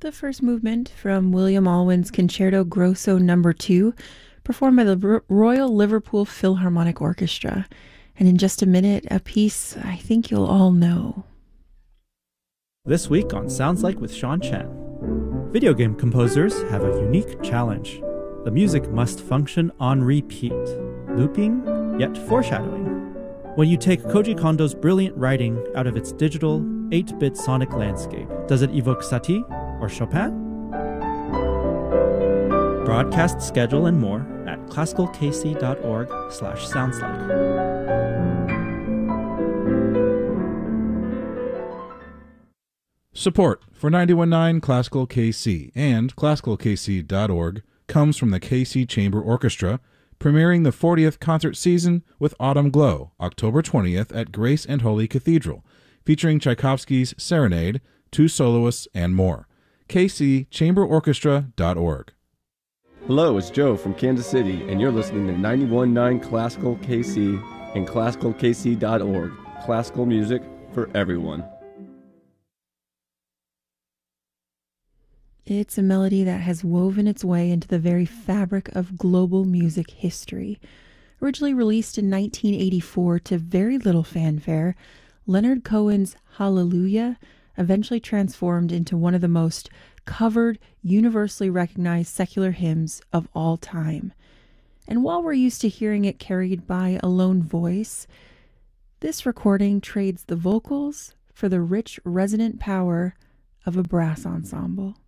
The first movement from William Alwyn's Concerto Grosso No. 2, performed by the Royal Liverpool Philharmonic Orchestra. And in just a minute, a piece I think you'll all know. This week on Sounds Like with Sean Chen. Video game composers have a unique challenge. The music must function on repeat, looping, yet foreshadowing. When you take Koji Kondo's brilliant writing out of its digital, 8-bit sonic landscape, does it evoke Satie or Chopin? Broadcast schedule and more at classicalkc.org/soundslike. Support for 91.9 Classical KC and classicalkc.org comes from the KC Chamber Orchestra, premiering the 40th concert season with Autumn Glow, October 20th at Grace and Holy Cathedral, featuring Tchaikovsky's Serenade, 2 soloists, and more. kcchamberorchestra.org. Hello, it's Joe from Kansas City, and you're listening to 91.9 Classical KC and classicalkc.org. Classical music for everyone. It's a melody that has woven its way into the very fabric of global music history. Originally released in 1984 to very little fanfare, Leonard Cohen's Hallelujah eventually transformed into one of the most covered, universally recognized secular hymns of all time. And while we're used to hearing it carried by a lone voice, this recording trades the vocals for the rich, resonant power of a brass ensemble.